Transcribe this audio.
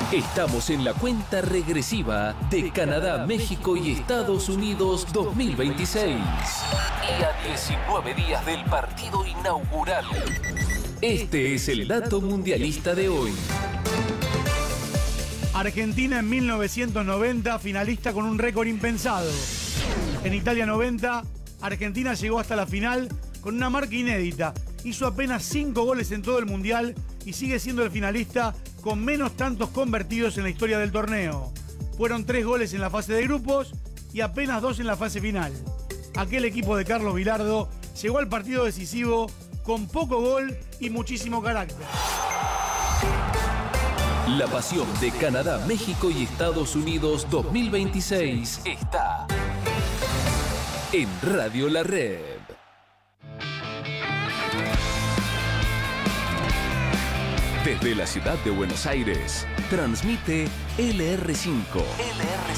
Estamos en la cuenta regresiva de Canadá, México y Estados Unidos 2026. Y a 19 días del partido inaugural. Este es el dato mundialista de hoy. Argentina en 1990, finalista con un récord impensado. En Italia 90, Argentina llegó hasta la final con una marca inédita. Hizo apenas 5 goles en todo el Mundial y sigue siendo el finalista con menos tantos convertidos en la historia del torneo. Fueron 3 goles en la fase de grupos y apenas 2 en la fase final. Aquel equipo de Carlos Bilardo llegó al partido decisivo con poco gol y muchísimo carácter. La pasión de Canadá, México y Estados Unidos 2026 está en Radio La Red. Desde la ciudad de Buenos Aires, transmite LR5.